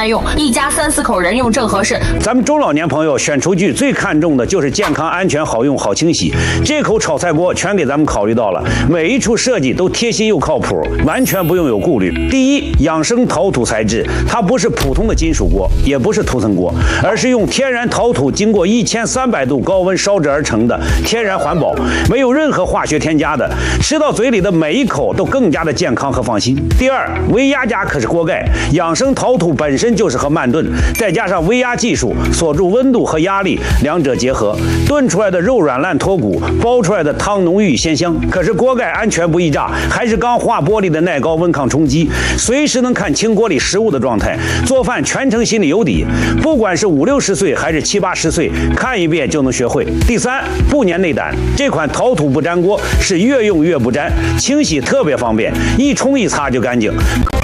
耐用，一家3、4口人用正合适。 咱们中老年朋友选厨具最看重的就是健康、安全、好用、好清洗。这口炒菜锅全给咱们考虑到了，每一处设计都贴心又靠谱，完全不用有顾虑。第一，养生陶土材质，它不是普通的金属锅，也不是涂层锅，而是用天然陶土经过1300度高温烧制而成的天然环保，没有任何化学添加的，吃到嘴里的每一口都更加的健康和放心。第二，微压夹可是锅盖，养生陶土本身就适合慢炖，再加上微压技术锁住温度和压力，两者结合，炖出来的肉软烂脱骨，煲出来的汤浓郁鲜香。可是锅盖安全不易炸，还是钢化玻璃的耐高温抗冲击，随时能看清锅里食物的状态，做饭全程心里有底。不管是50、60岁还是70、80岁，看一遍就能学会。第三，不粘内胆，这款陶土不粘锅是越用越不粘，清洗特别方便，一冲一擦就干净。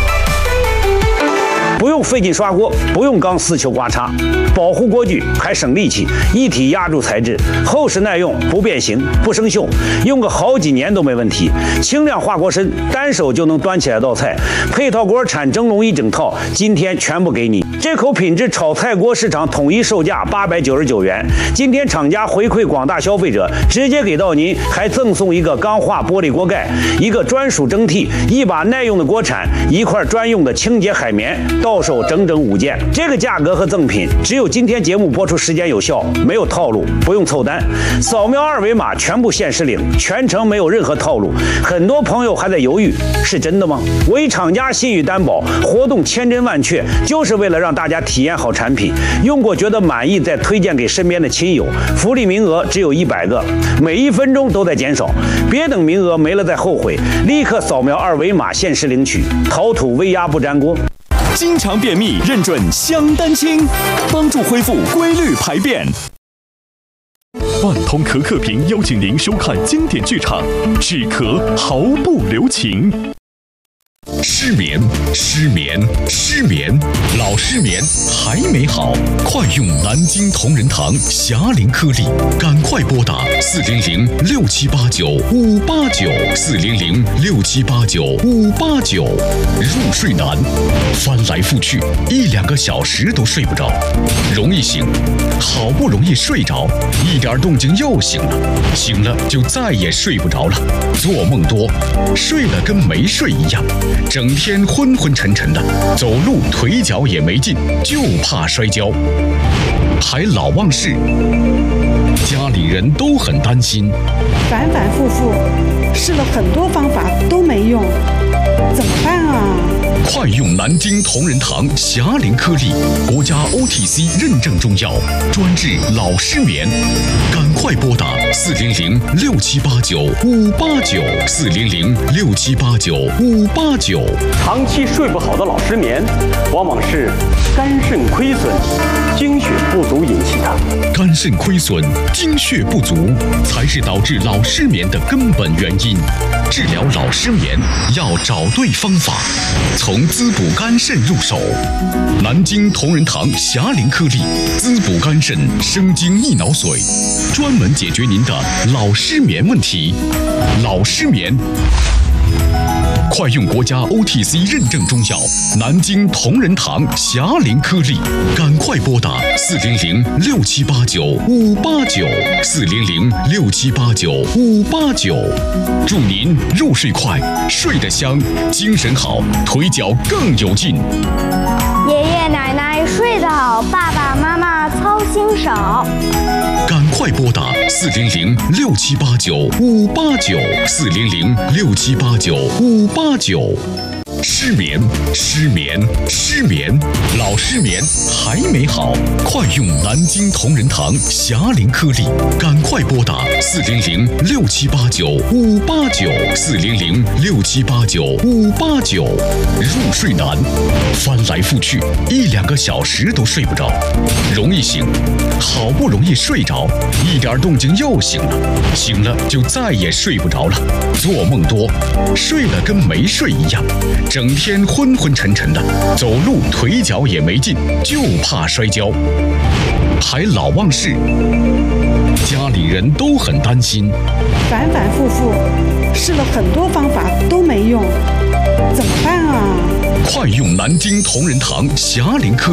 不用费劲刷锅，不用钢丝球刮擦，保护锅具还省力气，一体压铸材质，厚实耐用，不变形，不生锈，用个好几年都没问题。轻量化锅身，单手就能端起来道菜。配套锅铲蒸笼一整套，今天全部给你。这口品质炒菜锅市场统一售价899元，今天厂家回馈广大消费者，直接给到您，还赠送一个钢化玻璃锅盖，一个专属蒸屉，一把耐用的锅铲，一块专用的清洁海绵，到手整整5件。这个价格和赠品只有今天节目播出时间有效，没有套路，不用凑单，扫描2维码全部限时领，全程没有任何套路。很多朋友还在犹豫，是真的吗？我以厂家信誉担保，活动千真万确，就是为了让大家体验好产品，用过觉得满意再推荐给身边的亲友。福利名额只有100个，每1分钟都在减少，别等名额没了再后悔，立刻扫描2维码限时领取陶土微压不粘锅。 经常便秘认准香丹清，帮助恢复规律排便。万通可可屏邀请您收看经典剧场，止咳毫不留情。失眠，失眠，失眠，老失眠还没好，快用南京同仁堂霞灵颗粒，赶快拨打400-6789-589，400-6789-589。入睡难，翻来覆去1、2个小时都睡不着，容易醒，好不容易睡着，一点动静又醒了，醒了就再也睡不着了，做梦多，睡了跟没睡一样。整天昏昏沉沉的，走路腿脚也没劲，就怕摔跤，还老忘事，家里人都很担心， 反反复复试了很多方法都没用，怎么办啊？ 快用南京同仁堂霞灵颗粒，国家 OTC 认证中药，专治老失眠。赶快拨打400-6789-589，400-6789-589。 长期睡不好的老失眠，往往是肝肾亏损、精血不足引起的。 肝肾亏损、精血不足才是导致老失眠的根本原因。治疗老失眠要找对方法，从滋补肝肾入手。南京同仁堂霞灵颗粒，滋补肝肾，生津益脑髓，专门解决您的老失眠问题。老失眠，快用国家 OTC 认证中药南京同仁堂霞灵颗粒，赶快拨打400-6789-589，400-6789-589。祝您入睡快，睡得香，精神好，腿脚更有劲。 爷爷奶奶睡得好，爸爸妈妈操心少。 赶快拨打400-6789-589，400-6789-589。失眠，失眠，失眠，老失眠还没好，快用南京同仁堂霞灵颗粒，赶快拨打400-6789-589，400-6789-589。入睡难，翻来覆去1、2个小时都睡不着，容易醒，好不容易睡着，一点动静又醒了，醒了就再也睡不着了，做梦多，睡了跟没睡一样，整天昏昏沉沉的，走路腿脚也没劲，就怕摔跤，还老忘事，家里人都很担心， 反反复复试了很多方法都没用，怎么办啊？ 快用南京同仁堂霞灵颗